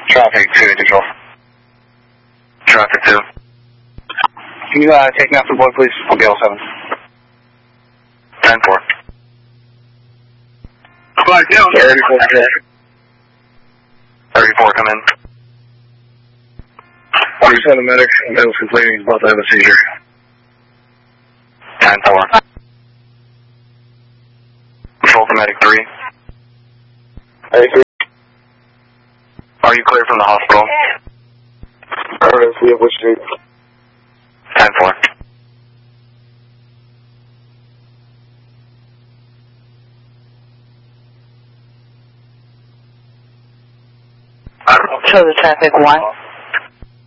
Traffic 2, Digital. Traffic 2. Can you take me out for boy, please? On Gale 7. 10-4. 34, come in. Already sent a medic. Medic's completing. He's about to have a seizure. 10-4. Control to medic 3. Medic 3. Are you clear from the hospital? Alright, we have which street? 10-4. Show the traffic 1.